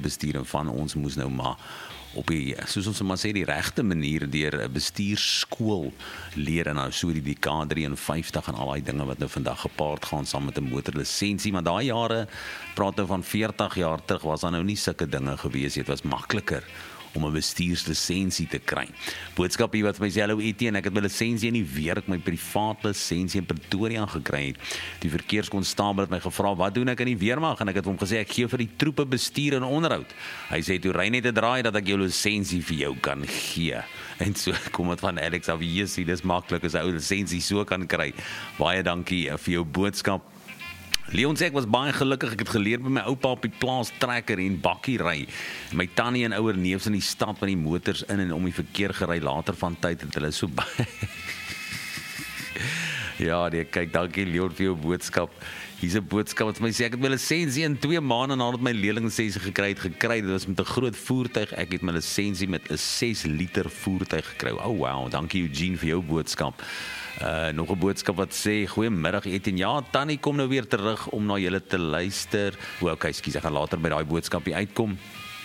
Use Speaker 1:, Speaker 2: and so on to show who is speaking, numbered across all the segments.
Speaker 1: bestuur en van ons moes nou maar op die, soos ons maar sê, die regte manier deur 'n bestuurskool leer en nou so die K53 en al die dinge wat nou vandag gepaard gaan saam met 'n motorlisensie, maar daai jare, praat nou van 40 jaar terug, was daar nou nie sulke dinge gewees, dit was makliker om 'n bestuurslisensie te kry. Boodskap hier wat vir my sê, hallo Etienne, ek het my lisensie in die werk, my privaat lisensie in Pretoria gekry het. Die verkeerskonstabel het my gevra, wat doen ek in die weermag? En ek het hom gesê, ek gee vir die troepe bestuur en onderhoud. Hy sê, toe ry net 'n draai dat ek jou lisensie vir jou kan gee. En so kom dit van Alex af, Jesus, dis maklik as 'n ou lisensie so kan kry. Baie dankie vir jou boodskap. Leon sê, ek was baie gelukkig, ek het geleer by my oupa op die plaas trekker en bakkie ry. My tannie en ouer neefs in die stad met die motors in en om die verkeer gery, later van tyd het hulle so baie. Ja, nee, kyk, dankie Leon vir jou boodskap. Hier's 'n boodskap wat vir my sê, ek het my lisensie in 2 maande nadat my leerlinglisensie gekry. Dit was met 'n groot voertuig, ek het my lisensie met 'n 6 liter voertuig gekry. Oh wow, dankie Eugene vir jou boodskap. Nog 'n boodskap wat sê, goeiemiddag Etienne, ja, Tannie kom nou weer terug om na julle te luister. Okay, skus, ek gaan later by daai boodskapie uitkom.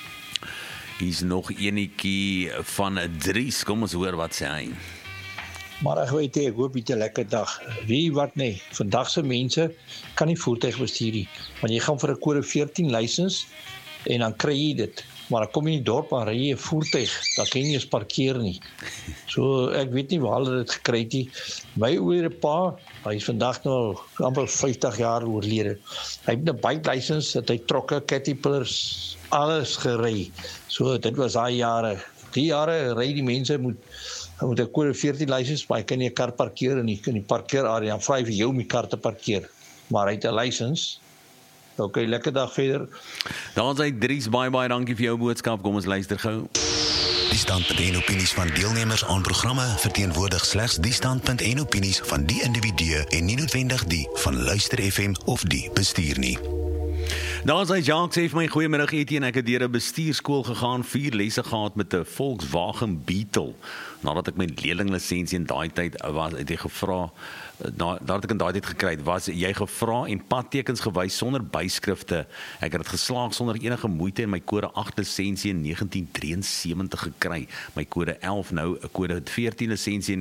Speaker 1: Hier's nog enetjie van Dries, kom ons hoor wat sê hy.
Speaker 2: Maar ek weet ek hoop jy 'n lekker dag. Wie wat nee, vandag se mense kan nie voertuig bestuur nie, want jy gaan vir 'n kode 14 lisens en dan kry jy dit. Maar dan kom jy in die dorp en ry jy 'n voertuig, dan kan jy nie eens parkeer nie. So ek weet nie waar hulle dit gekry het nie. My ouer pa, hy is vandag nou amper 50 jaar oorlede. Hy het 'n bike license, het hy trokke, Caterpillars, alles gery. So dit was daai jare. Die jare ry die mense moet 'n kode 14 license, maar hy kan nie 'n kar parkeer in die parkeerarea, dan vra hy vir jou om die kar te parkeer. Maar hy het 'n license. Okay, lekker dag verder.
Speaker 1: Daar's hy Dries, baie dankie vir jou boodskap. Kom ons luister gou.
Speaker 3: Die standpunt en opinies van deelnemers aan programme verteenwoordig slegs die standpunt en opinies van die individue en nie noodwendig die van Luister FM of die bestuur nie.
Speaker 1: Daar's hy Jacques sê vir my, goeiemiddag Etienne, ek het deur 'n bestuurskool gegaan, 4 lesse gehad met 'n Volkswagen Beetle. Nadat ek my leerlinglisensie in daai tyd was, het hy gevra, nadat ek in daai tyd gekry het, was jy gevra en padtekens gewys sonder byskrifte. Ek het dit geslaag sonder enige moeite en my kode 8 lisensie in 1973 gekry. My kode 11 nou 'n kode 14 lisensie in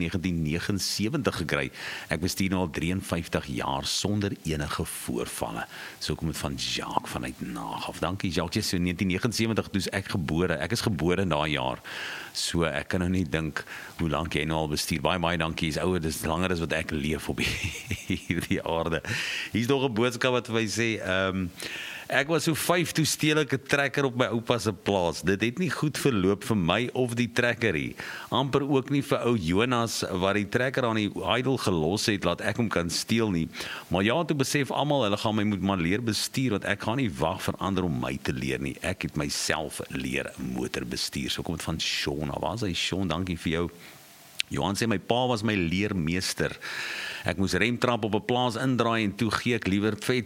Speaker 1: 1979 gekry. Ek bestuur nou al 53 jaar sonder enige voorvalle. So kom dit van Jacques vanuit Nagaf. Dankie Jacques, so 1979 toe ek gebore. Ek is gebore in daai jaar. So ek kan nou nie dink hoe lank jy nou al bestuur. Baie dankie, is ouer, dis langer as wat ek leef op hierdie aarde. Hier's nog 'n boodskap wat vir my sê, ek was so 5 toe steel ek 'n trekker op my oupa se plaas. Dit het nie goed verloop vir my of die trekker nie. Amper ook nie vir ou Jonas wat die trekker aan die idle gelos het, laat ek hom kan steel nie. Maar ja, toe besef almal hulle gaan my moet maar leer bestuur, want ek gaan nie wag vir ander om my te leer nie. Ek het myself leer motorbestuur. So kom dit van Sean. Waar is hy Sean? Dankie vir jou. Johan sê, my pa was my leermeester. Ek moes remtrap op 'n plaas indraai en toe gee ek liewer vet.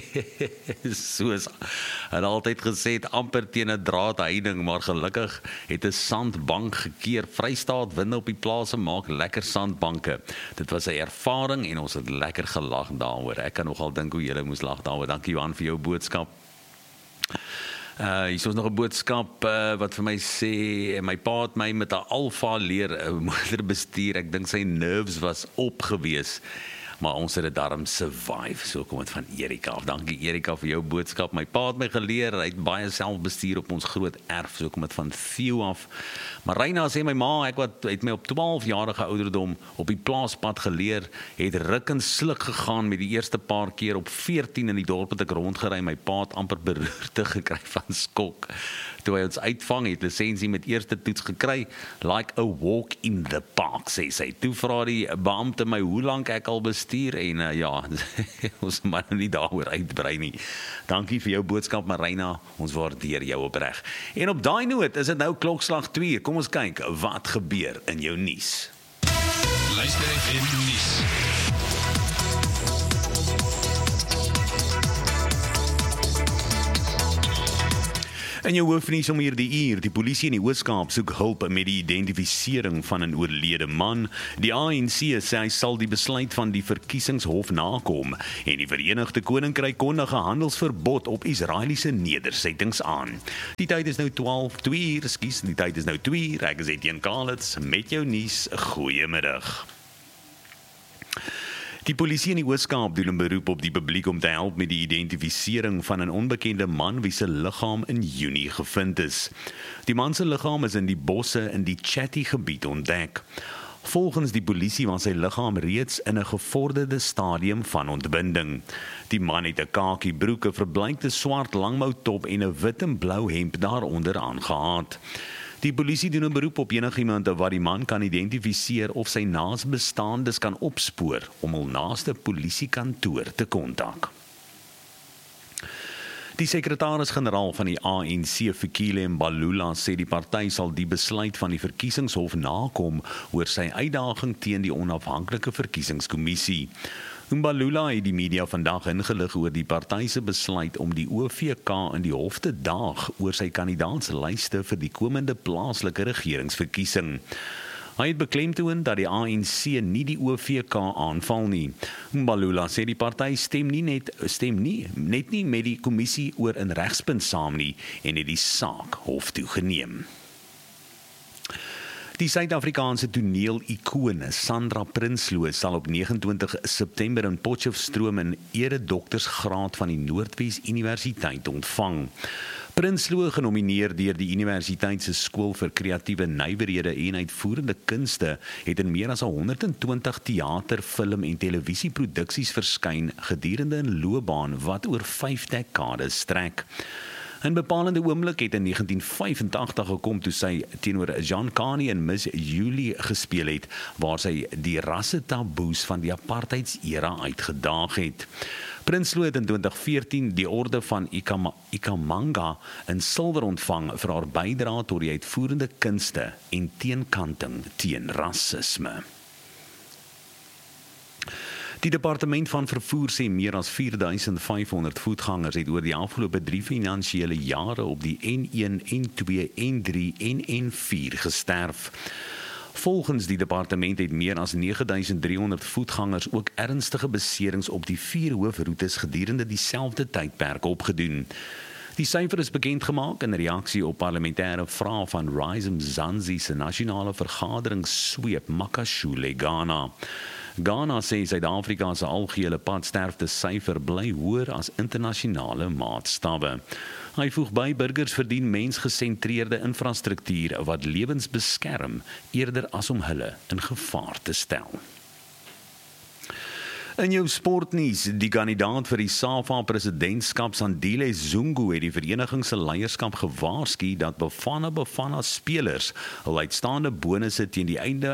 Speaker 1: Soos hulle altyd gesê het, amper teen 'n draadheining, maar gelukkig het 'n sandbank gekeer. Vrystaat winde op die plase maak lekker sandbanke. Dit was 'n ervaring en ons het lekker gelag daaroor. Ek kan nogal dink hoe julle moes lag daaroor. Dankie Johan vir jou boodskap. Hier is nog 'n boodskap wat vir my sê, my pa het my met 'n Alfa leer motorbestuur. Ek dink sy nerves was op gewees, maar ons het dit darm survive. So kom dit van Erika af. Dankie Erika vir jou boodskap. My pa het my geleer, hy het baie selfbestuur op ons groot erf. So kom dit van Theo af. Maar Reina sê, my ma, het my op 12-jarige ouderdom op die plaaspad geleer, het ruk en sluk gegaan met die eerste paar keer. Op 14 in die dorp het ek rondgery, my pa het amper beroerte gekry van skok. Toe hy ons uitvang, het lisensie met eerste toets gekry, like a walk in the park, sê sy. Toe vra die beampte my hoe lank ek al bestuur, en ja, ons maar nou nie daaroor uitbrei nie. Dankie vir jou boodskap, Marina, ons waardeer jou opreg. En op daai noot is dit nou klokslag 2, kom ons kyk, wat gebeur in jou nuus.
Speaker 4: Luister FM nuus.
Speaker 1: In jou hoofnuus om hierdie uur, die polisie in die Oos-Kaap soek hulp met die identifisering van 'n oorlede man. Die ANC sê hy sal die besluit van die verkiesingshof nakom en die Verenigde Koninkryk kondig 'n handelsverbod op Israeliese nedersettings aan. Die tyd is nou 2 uur, ek is Etienne Kalitz met jou nuus. Goeiemiddag. Die polisie in die Oos-Kaap doen 'n beroep op die publiek om te help met die identifisering van 'n onbekende man wie se liggaam in Junie gevind is. Die man se liggaam is in die bosse in die Chatty gebied ontdek. Volgens die polisie was sy liggaam reeds in 'n gevorderde stadium van ontbinding. Die man het 'n kakie broek, 'n verbleikte swart langmoutop en 'n wit en blou hemp daaronder aangehad. Die polisie doen 'n beroep op enigiemand wat die man kan identifiseer of sy naasbestaandes kan opspoor om hul naaste polisiekantoor te kontak. Die sekretaris-generaal van die ANC, Fikile Mbalula, sê die party sal die besluit van die verkiesingshof nakom oor sy uitdaging teen die onafhanklike verkiesingskommissie. Mbalula het die media vandag ingelig oor die party se besluit om die OVK in die hof te daag oor sy kandidaatslyste vir die komende plaaslike regeringsverkiesing. Hy het beklemtoon dat die ANC nie die OVK aanval nie. Mbalula sê die party stem nie net nie met die kommissie oor 'n regspunt saam nie en het die saak hof toe geneem. Die Suid-Afrikaanse toneel-ikone Sandra Prinsloo sal op 29 September in Potchefstroom 'n eredoktersgraad van die Noordwes Universiteit ontvang. Prinsloo, genomineer deur die universiteit se skool vir kreatiewe nywerhede en uitvoerende kunste, het in meer as 120 teater, film en televisieproduksies verskyn gedurende 'n loopbaan wat oor 5 dekades strek. 'n bepalende oomblik het in 1985 gekom toe sy teenoor John Carney en Miss Julie gespeel het, waar sy die rassetaboes van die apartheidsera uitgedaag het. Prinsloo het in 2014 die orde van Ikamanga in silwer ontvang vir haar bydrae tot die uitvoerende kunste en teenkanting teen rasisme. Die departement van vervoer sê meer as 4500 voetgangers het oor die afgelope 3 finansiële jare op die N1, N2, N3 en N4 gesterf. Volgens die departement het meer as 9300 voetgangers ook ernstige beserings op die 4 hoofroetes gedurende dieselfde tydperk opgedoen. Die syfer is bekendgemaak in reaksie op parlementêre vrae van Rise Mzansi se nasionale vergadering sweep Makashule, Ghana. Ghana sê Suid-Afrika se algehele padsterfte syfer bly hoër as internasionale maatstawwe. Hy voeg by, burgers verdien mensgesentreerde infrastruktuur wat lewens beskerm eerder as om hulle in gevaar te stel. In jou sportnuus, die kandidaat vir die SAFA presidentskap Sandile Zungu het die vereniging se leierskap gewaarsku dat Bafana spelers hul uitstaande bonusse teen die einde